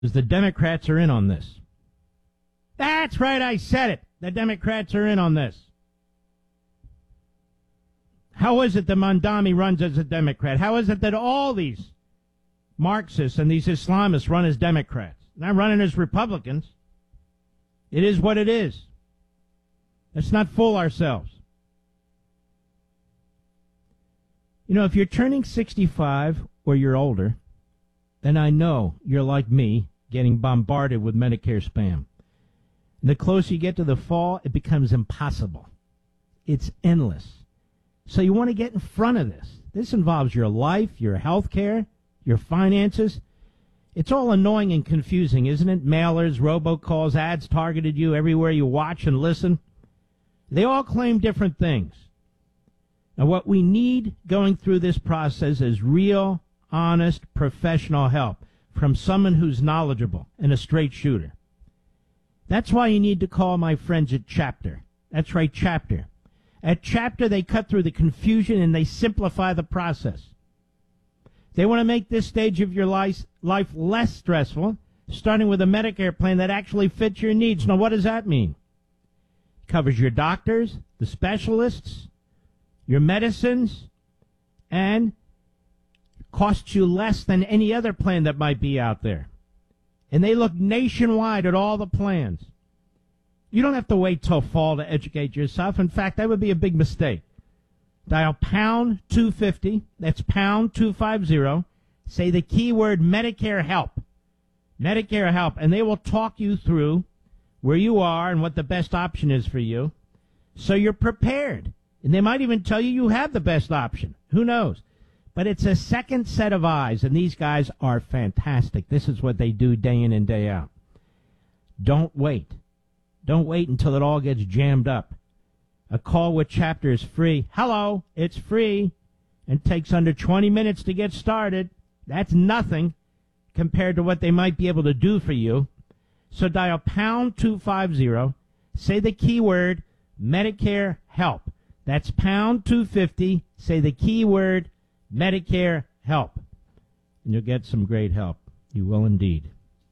Because the Democrats are in on this. That's right, I said it. The Democrats are in on this. How is it that Mondami runs as a Democrat? How is it that all these Marxists and these Islamists run as Democrats? Not running as Republicans. It is what it is. Let's not fool ourselves. You know, if you're turning 65 or you're older, then I know you're like me, getting bombarded with Medicare spam. And the closer you get to the fall, it becomes impossible. It's endless. So you want to get in front of this. This involves your life, your health care, your finances. It's all annoying and confusing, isn't it? Mailers, robocalls, ads targeted you everywhere you watch and listen. They all claim different things. Now, what we need going through this process is real, honest, professional help from someone who's knowledgeable and a straight shooter. That's why you need to call my friends at Chapter. That's right, Chapter. At Chapter, they cut through the confusion and they simplify the process. They want to make this stage of your life less stressful, starting with a Medicare plan that actually fits your needs. Now, what does that mean? It covers your doctors, the specialists, your medicines, and costs you less than any other plan that might be out there. And they look nationwide at all the plans. You don't have to wait till fall to educate yourself. In fact, that would be a big mistake. Dial pound 250, that's pound 250, say the keyword Medicare help. Medicare help, and they will talk you through where you are and what the best option is for you, so you're prepared. And they might even tell you you have the best option. Who knows? But it's a second set of eyes, and these guys are fantastic. This is what they do day in and day out. Don't wait. Don't wait until it all gets jammed up. A call with Chapter is free. Hello, it's free, and takes under 20 minutes to get started. That's nothing compared to what they might be able to do for you. So dial pound 250, say the keyword Medicare help. That's pound 250, say the keyword Medicare help, and you'll get some great help. You will indeed.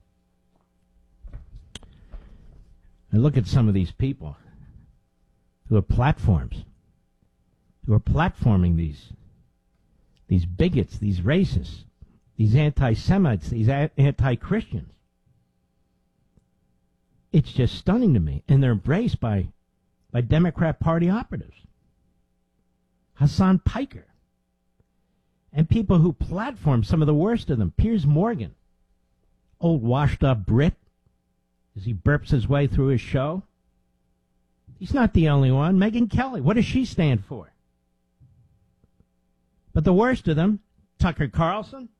And look at some of these people who are platforms, who are platforming these bigots, these racists, these anti-Semites, these anti-Christians. It's just stunning to me. And they're embraced by Democrat Party operatives. Hassan Piker. And people who platform some of the worst of them. Piers Morgan, old washed-up Brit, as he burps his way through his show. He's not the only one. Megyn Kelly, what does she stand for? But the worst of them, Tucker Carlson.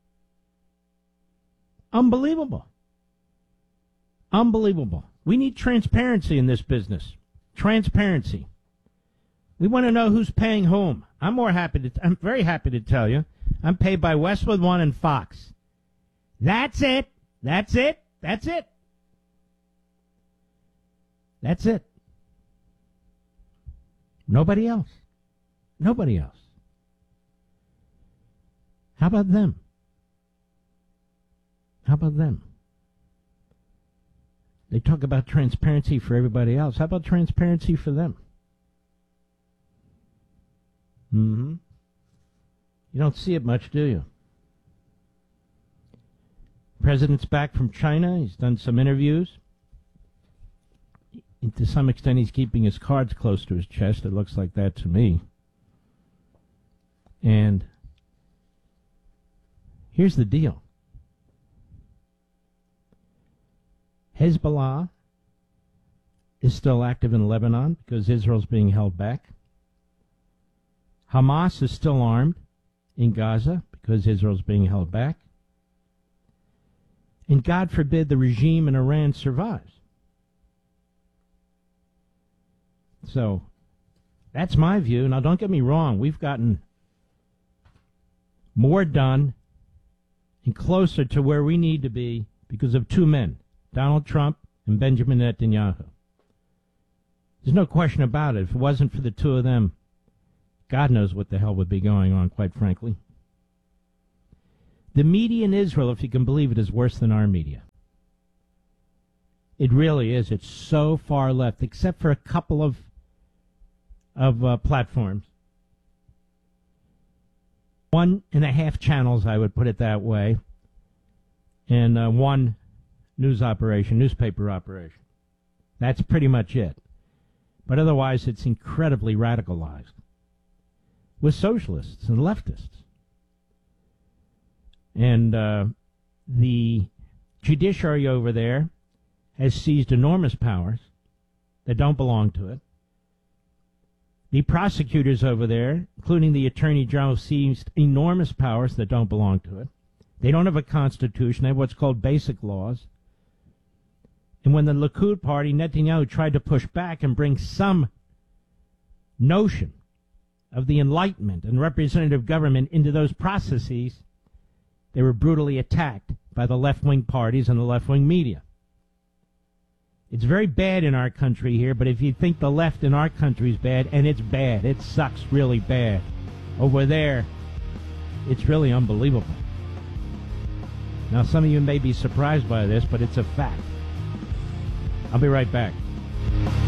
Unbelievable. Unbelievable. We need transparency in this business. Transparency. We want to know who's paying whom. I'm very happy to tell you, I'm paid by Westwood One and Fox. That's it. That's it. That's it. That's it. Nobody else. Nobody else. How about them? How about them? They talk about transparency for everybody else. How about transparency for them? You don't see it much, do you? President's back from China. He's done some interviews. And to some extent, he's keeping his cards close to his chest. It looks like that to me. And here's the deal. Hezbollah is still active in Lebanon because Israel's being held back. Hamas is still armed in Gaza because Israel's being held back. And God forbid the regime in Iran survives. So that's my view. Now, don't get me wrong. We've gotten more done and closer to where we need to be because of two men, Donald Trump and Benjamin Netanyahu. There's no question about it. If it wasn't for the two of them, God knows what the hell would be going on, quite frankly. The media in Israel, if you can believe it, is worse than our media. It really is. It's so far left, except for a couple of platforms. 1.5 channels, I would put it that way, and one newspaper operation. That's pretty much it. But otherwise, it's incredibly radicalized with socialists and leftists. And the judiciary over there has seized enormous powers that don't belong to it. The prosecutors over there, including the Attorney General, seized enormous powers that don't belong to it. They don't have a constitution. They have what's called basic laws. And when the Likud party, Netanyahu, tried to push back and bring some notion of the Enlightenment and representative government into those processes, they were brutally attacked by the left-wing parties and the left-wing media. It's very bad in our country here, but if you think the left in our country is bad, and it's bad, it sucks really bad. Over there, it's really unbelievable. Now, some of you may be surprised by this, but it's a fact. I'll be right back.